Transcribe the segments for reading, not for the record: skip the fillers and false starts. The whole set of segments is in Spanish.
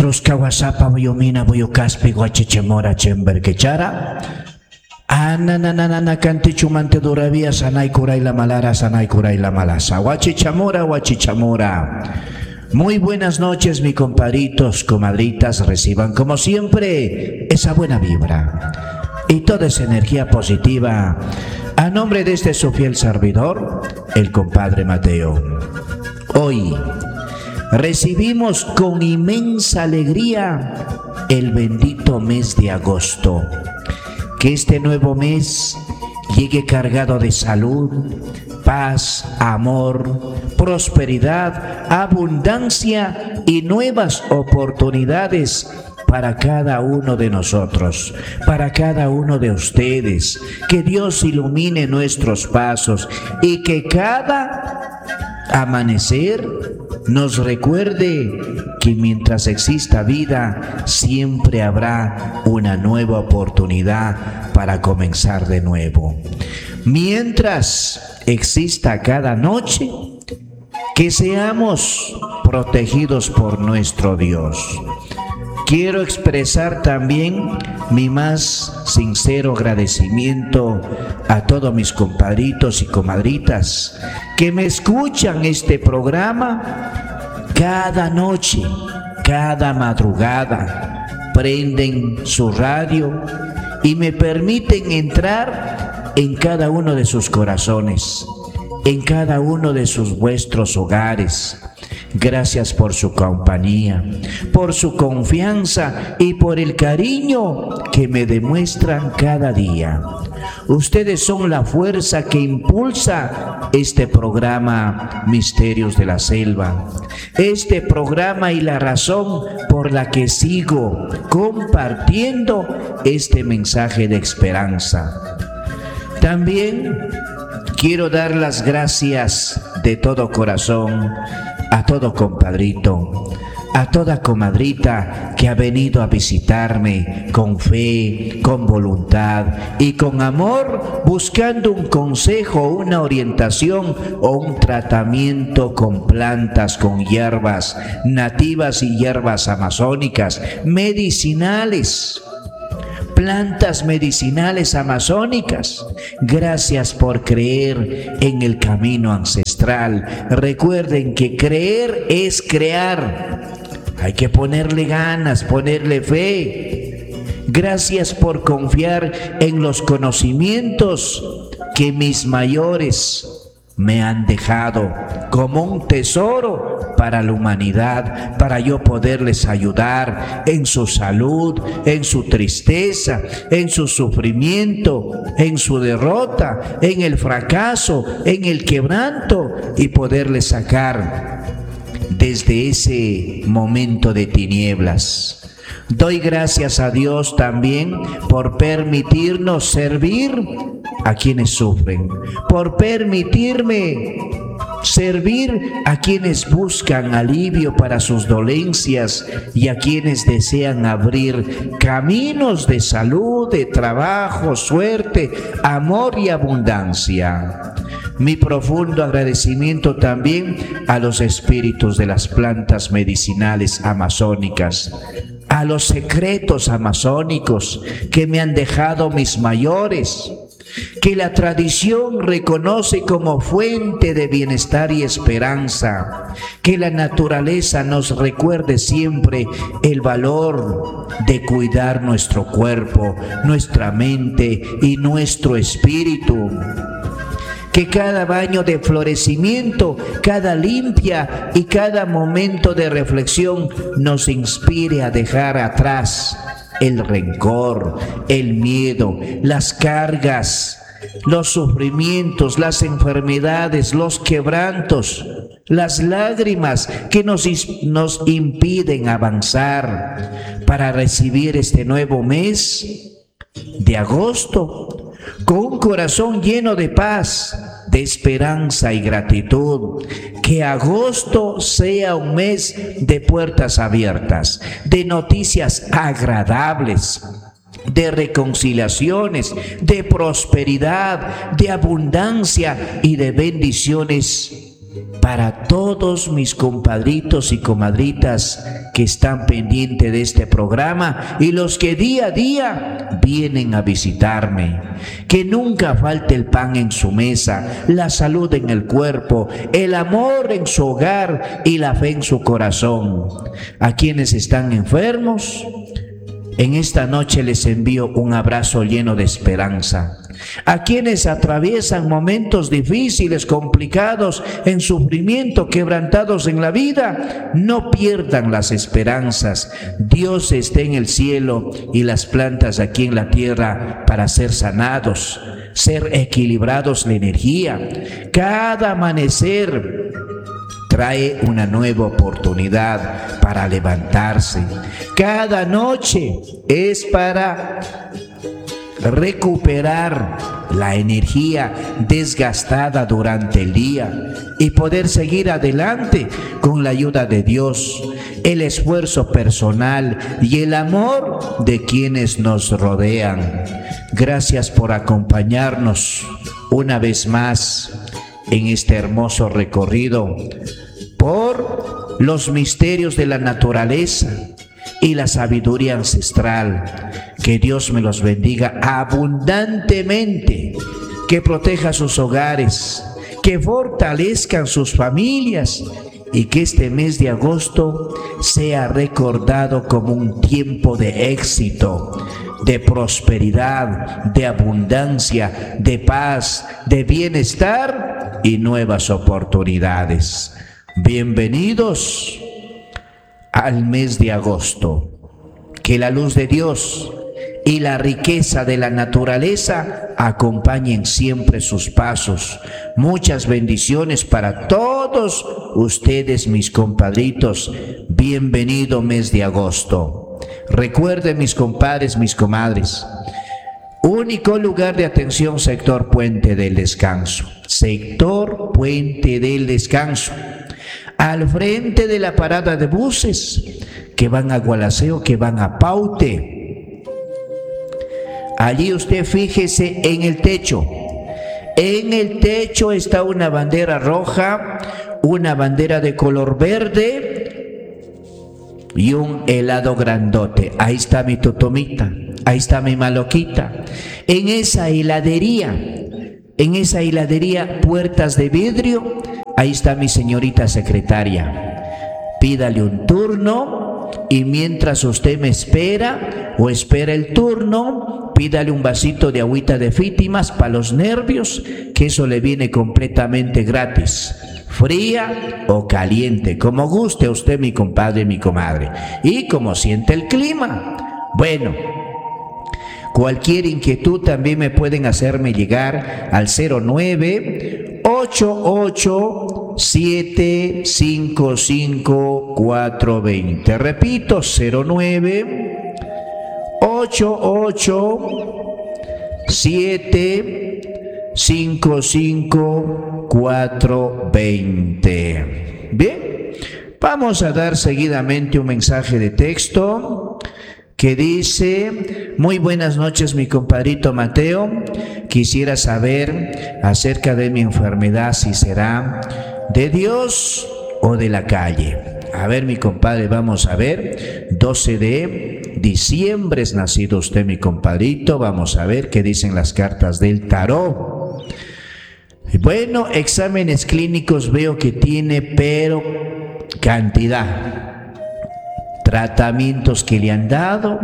Truskawasapa Buyumina Buyukaspi Guachichemora Chemberquechara. Ananana Cantichumante Duravía Sanay Kuray la Malara Sanay Kuray la Malasa. Guachichamora, Guachichamora. Muy buenas noches, mis compadritos, comadritas. Reciban como siempre esa buena vibra y toda esa energía positiva a nombre de este su fiel servidor, el compadre Mateo. Hoy recibimos con inmensa alegría el bendito mes de agosto. Que este nuevo mes llegue cargado de salud, paz, amor, prosperidad, abundancia y nuevas oportunidades para cada uno de nosotros, para cada uno de ustedes. Que Dios ilumine nuestros pasos y que cada amanecer nos recuerde que mientras exista vida siempre habrá una nueva oportunidad para comenzar de nuevo. Mientras exista cada noche, que seamos protegidos por nuestro Dios. Quiero expresar también mi más sincero agradecimiento a todos mis compadritos y comadritas que me escuchan este programa cada noche, cada madrugada. Prenden su radio y me permiten entrar en cada uno de sus corazones, en cada uno de vuestros hogares. Gracias por su compañía, por su confianza y por el cariño que me demuestran cada día. Ustedes son la fuerza que impulsa este programa Misterios de la Selva. Este programa y la razón por la que sigo compartiendo este mensaje de esperanza. También quiero dar las gracias de todo corazón a todo compadrito, a toda comadrita que ha venido a visitarme con fe, con voluntad y con amor, buscando un consejo, una orientación o un tratamiento con plantas, con hierbas nativas y hierbas amazónicas, medicinales. Plantas medicinales amazónicas. Gracias por creer en el camino ancestral. Recuerden que creer es crear. Hay que ponerle ganas, ponerle fe. Gracias por confiar en los conocimientos que mis mayores me han dejado como un tesoro para la humanidad, para yo poderles ayudar en su salud, en su tristeza, en su sufrimiento, en su derrota, en el fracaso, en el quebranto y poderles sacar desde ese momento de tinieblas. Doy gracias a Dios también por permitirnos servir a quienes sufren, por permitirme servir a quienes buscan alivio para sus dolencias y a quienes desean abrir caminos de salud, de trabajo, suerte, amor y abundancia. Mi profundo agradecimiento también a los espíritus de las plantas medicinales amazónicas, a los secretos amazónicos que me han dejado mis mayores, que la tradición reconoce como fuente de bienestar y esperanza, que la naturaleza nos recuerde siempre el valor de cuidar nuestro cuerpo, nuestra mente y nuestro espíritu. Que cada baño de florecimiento, cada limpia y cada momento de reflexión nos inspire a dejar atrás el rencor, el miedo, las cargas, los sufrimientos, las enfermedades, los quebrantos, las lágrimas que nos impiden avanzar para recibir este nuevo mes de agosto con un corazón lleno de paz, de esperanza y gratitud. Que agosto sea un mes de puertas abiertas, de noticias agradables, de reconciliaciones, de prosperidad, de abundancia y de bendiciones para todos mis compadritos y comadritas que están pendientes de este programa y los que día a día vienen a visitarme. Que nunca falte el pan en su mesa, la salud en el cuerpo, el amor en su hogar y la fe en su corazón. A quienes están enfermos, en esta noche les envío un abrazo lleno de esperanza. A quienes atraviesan momentos difíciles, complicados, en sufrimiento, quebrantados en la vida, no pierdan las esperanzas. Dios está en el cielo y las plantas aquí en la tierra para ser sanados, ser equilibrados la energía. Cada amanecer trae una nueva oportunidad para levantarse. Cada noche es para recuperar la energía desgastada durante el día y poder seguir adelante con la ayuda de Dios, el esfuerzo personal y el amor de quienes nos rodean. Gracias por acompañarnos una vez más en este hermoso recorrido por los misterios de la naturaleza y la sabiduría ancestral. Que Dios me los bendiga abundantemente, que proteja sus hogares, que fortalezcan sus familias y que este mes de agosto sea recordado como un tiempo de éxito, de prosperidad, de abundancia, de paz, de bienestar y nuevas oportunidades. Bienvenidos al mes de agosto. Que la luz de Dios y la riqueza de la naturaleza acompañen siempre sus pasos. Muchas bendiciones para todos ustedes, mis compadritos. Bienvenido mes de agosto. Recuerden, mis compadres, mis comadres, único lugar de atención, sector Puente del Descanso. Sector Puente del Descanso. Al frente de la parada de buses que van a Gualaceo, que van a Paute. Allí usted fíjese en el techo. En el techo está una bandera roja, una bandera de color verde y un helado grandote. Ahí está mi totomita, ahí está mi maloquita. En esa heladería, puertas de vidrio, ahí está mi señorita secretaria. Pídale un turno y mientras usted me espera o espera el turno, pídale un vasito de agüita de fítimas para los nervios, que eso le viene completamente gratis. Fría o caliente, como guste usted, mi compadre, mi comadre. Y como siente el clima. Bueno, cualquier inquietud también me pueden hacerme llegar al 09-88-755-420. Repito, 09-88-755-420. Bien, vamos a dar seguidamente un mensaje de texto que dice: muy buenas noches, mi compadrito Mateo. Quisiera saber acerca de mi enfermedad, si será de Dios o de la calle. A ver, mi compadre, vamos a ver. 12 de diciembre es nacido usted, mi compadrito. Vamos a ver qué dicen las cartas del tarot. Bueno, exámenes clínicos veo que tiene, pero cantidad. Tratamientos que le han dado,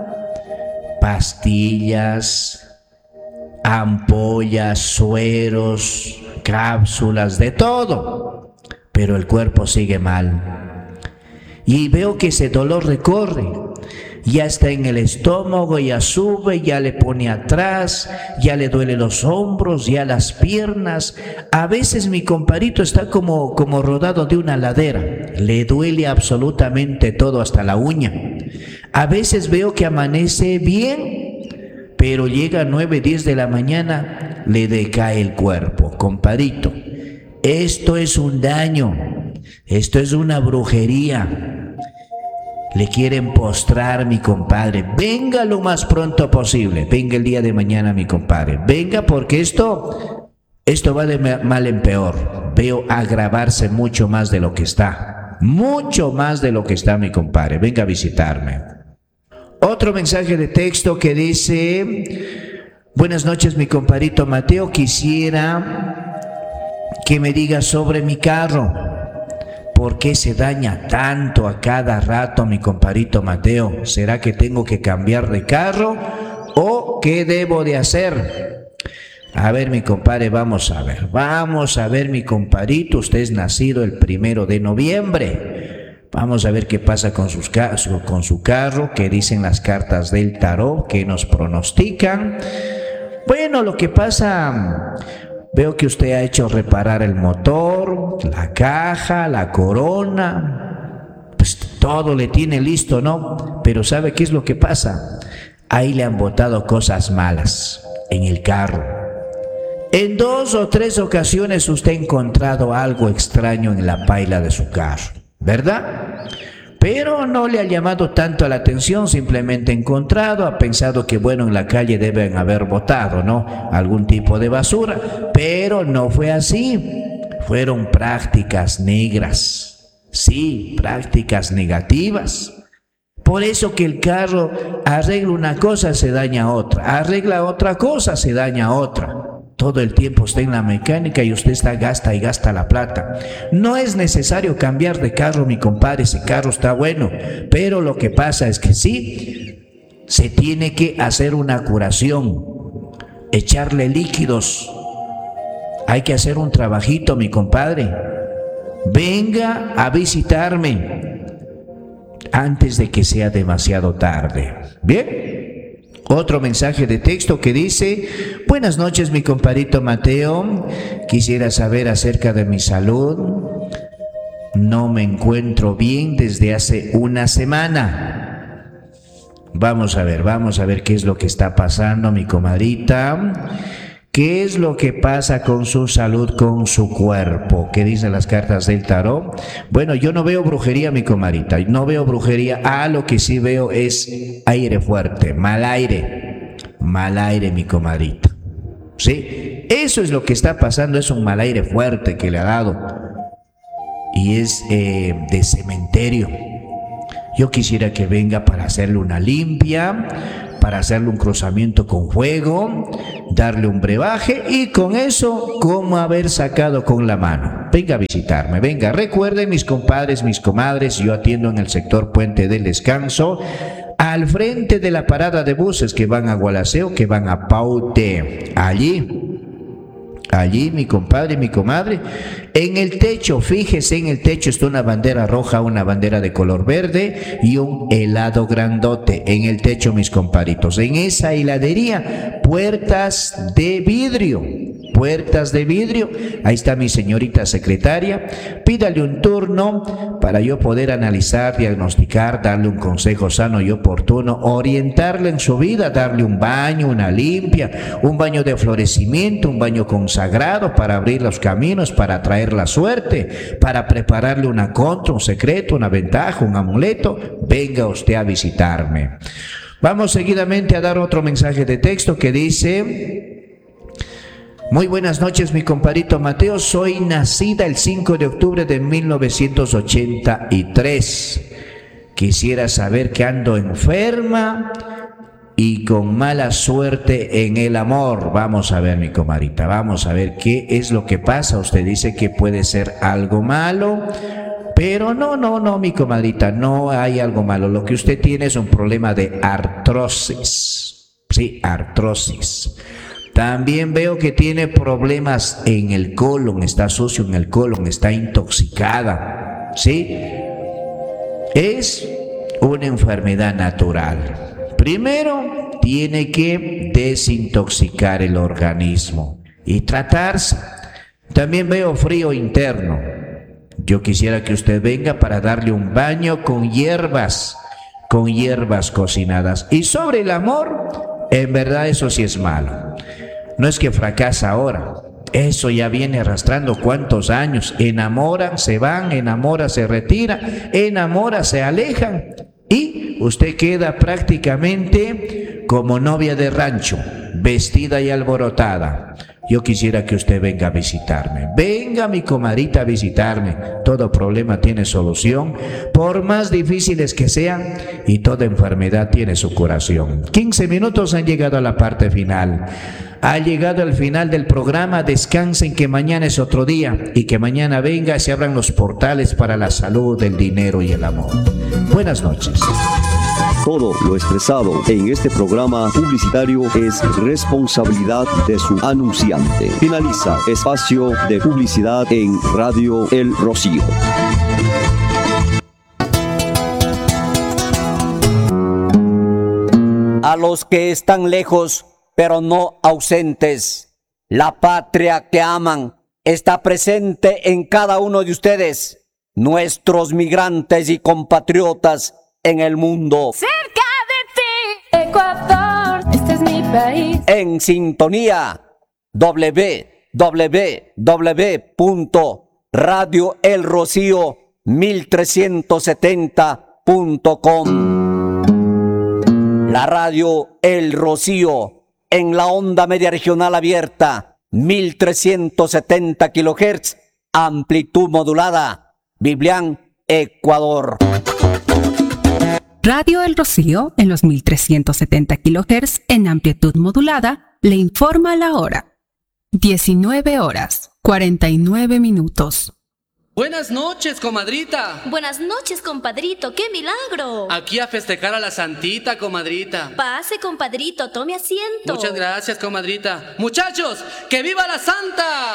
pastillas, ampollas, sueros, cápsulas, de todo, pero el cuerpo sigue mal. Y veo que ese dolor recorre, ya está en el estómago, ya sube, ya le pone atrás, ya le duele los hombros, ya las piernas. A veces mi compadrito está como rodado de una ladera, le duele absolutamente todo, hasta la uña. A veces veo que amanece bien, pero llega a 9, 10 de la mañana, le decae el cuerpo. Compadrito, esto es un daño, esto es una brujería. Le quieren postrar, mi compadre. Venga lo más pronto posible. Venga el día de mañana, mi compadre. Venga, porque esto va de mal en peor. veo agravarse mucho más de lo que está. Mucho más de lo que está, mi compadre. Venga a visitarme. Otro mensaje de texto que dice: buenas noches, mi compadrito Mateo. Quisiera que me diga sobre mi carro. ¿Por qué se daña tanto a cada rato, mi compadrito Mateo? ¿Será que tengo que cambiar de carro o qué debo de hacer? A ver, mi compadre, vamos a ver, mi compadrito, usted es nacido el 1 de noviembre. Vamos a ver qué pasa con su carro, qué dicen las cartas del tarot, qué nos pronostican. Bueno, lo que pasa, veo que usted ha hecho reparar el motor, la caja, la corona, pues todo le tiene listo, ¿no? Pero ¿sabe qué es lo que pasa? Ahí le han botado cosas malas en el carro. En 2 o 3 ocasiones usted ha encontrado algo extraño en la paila de su carro, ¿verdad? Pero no le ha llamado tanto la atención, simplemente ha encontrado, ha pensado que bueno, en la calle deben haber botado, ¿no? Algún tipo de basura, pero no fue así. Fueron prácticas negras, sí, prácticas negativas. Por eso que el carro arregla una cosa, se daña otra, arregla otra cosa, se daña otra. Todo el tiempo está en la mecánica y usted gasta y gasta la plata. No es necesario cambiar de carro, mi compadre, ese carro está bueno, pero lo que pasa es que sí, se tiene que hacer una curación, echarle líquidos. Hay que hacer un trabajito, mi compadre. Venga a visitarme antes de que sea demasiado tarde. ¿Bien? Otro mensaje de texto que dice: buenas noches, mi compadrito Mateo. Quisiera saber acerca de mi salud. No me encuentro bien desde hace una semana. Vamos a ver qué es lo que está pasando, mi comadrita. ¿Qué es lo que pasa con su salud, con su cuerpo? ¿Qué dicen las cartas del tarot? Bueno, yo no veo brujería, mi comadrita. No veo brujería. Lo que sí veo es aire fuerte, mal aire. Mal aire, mi comadrita. ¿Sí? Eso es lo que está pasando. Es un mal aire fuerte que le ha dado. Y es de cementerio. Yo quisiera que venga para hacerle una limpia, para hacerle un cruzamiento con fuego, darle un brebaje y con eso, como haber sacado con la mano. Venga a visitarme, venga. Recuerden, mis compadres, mis comadres, yo atiendo en el sector Puente del Descanso, al frente de la parada de buses que van a Gualaceo, que van a Paute. Allí, mi compadre, mi comadre, en el techo, fíjese, en el techo está una bandera roja, una bandera de color verde y un helado grandote en el techo, mis compadritos. En esa heladería, puertas de vidrio. Ahí está mi señorita secretaria. Pídale un turno para yo poder analizar, diagnosticar, darle un consejo sano y oportuno, orientarle en su vida, darle un baño, una limpia, un baño de florecimiento, un baño consagrado para abrir los caminos, para traer la suerte, para prepararle una contra, un secreto, una ventaja, un amuleto. Venga usted a visitarme. Vamos seguidamente a dar otro mensaje de texto que dice: muy buenas noches, mi compadrito Mateo. Soy nacida el 5 de octubre de 1983. Quisiera saber que ando enferma y con mala suerte en el amor. Vamos a ver, mi comadrita, vamos a ver qué es lo que pasa. Usted dice que puede ser algo malo, pero no, mi comadrita, no hay algo malo. Lo que usted tiene es un problema de artrosis. Sí, artrosis. También veo que tiene problemas en el colon, está sucio en el colon, está intoxicada, ¿sí? Es una enfermedad natural. Primero, tiene que desintoxicar el organismo y tratarse. También veo frío interno. Yo quisiera que usted venga para darle un baño con hierbas cocinadas. Y sobre el amor, en verdad eso sí es malo. No es que fracasa ahora, eso ya viene arrastrando cuántos años. Enamora, se van, enamora, se retira, enamora, se alejan y usted queda prácticamente como novia de rancho, vestida y alborotada. yo quisiera que usted venga a visitarme. Venga, mi comadrita, a visitarme. Todo problema tiene solución, por más difíciles que sean, y toda enfermedad tiene su curación. 15 minutos han llegado a la parte final. Ha llegado el final del programa. Descansen, que mañana es otro día, y que mañana venga y se abran los portales para la salud, el dinero y el amor. Buenas noches. Todo lo expresado en este programa publicitario es responsabilidad de su anunciante. Finaliza espacio de publicidad en Radio El Rocío. A los que están lejos, pero no ausentes, la patria que aman está presente en cada uno de ustedes, nuestros migrantes y compatriotas en el mundo. Cerca de ti, Ecuador, este es mi país. En sintonía, www.radioelrocío1370.com. La radio El Rocío en la onda media regional abierta, 1370 kHz, amplitud modulada, Biblián, Ecuador. Radio El Rocío, en los 1370 kHz en amplitud modulada, le informa la hora. 19 horas, 49 minutos. Buenas noches, comadrita. Buenas noches, compadrito. ¡Qué milagro! Aquí a festejar a la santita, comadrita. Pase, compadrito, tome asiento. Muchas gracias, comadrita. Muchachos, ¡que viva la santa!